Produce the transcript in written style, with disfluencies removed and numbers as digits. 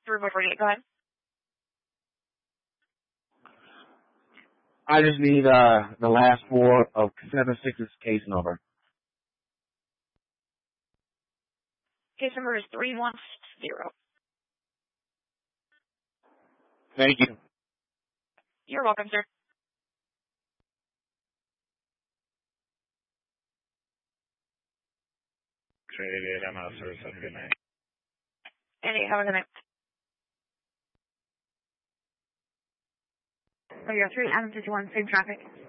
348, go ahead. I just need the last four of 76's case number. Case number is 3160. Thank you. You're welcome, sir. Trade I'm out, sir. Have a good night. Hey, have a good night. Oh, you're 3 Adam 51, same traffic.